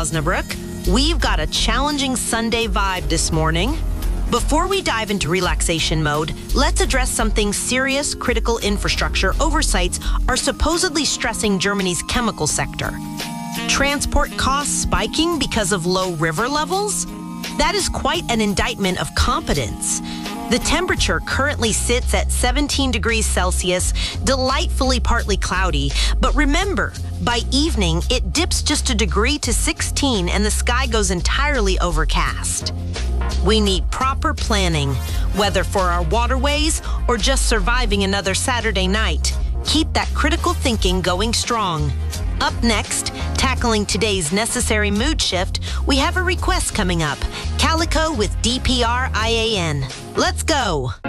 Osnabrück. We've got a challenging Sunday vibe this morning. Before we dive into relaxation mode, let's address something serious. Critical infrastructure oversights are supposedly stressing Germany's chemical sector. Transport costs spiking because of low river levels? That is quite an indictment of competence. The temperature currently sits at 17 degrees Celsius, delightfully partly cloudy. But remember, by evening, it dips just a degree to 16 and the sky goes entirely overcast. We need proper planning, whether for our waterways or just surviving another Saturday night. Keep that critical thinking going strong. Up next, tackling today's necessary mood shift, we have a request coming up. Calico with DPR IAN. Let's go.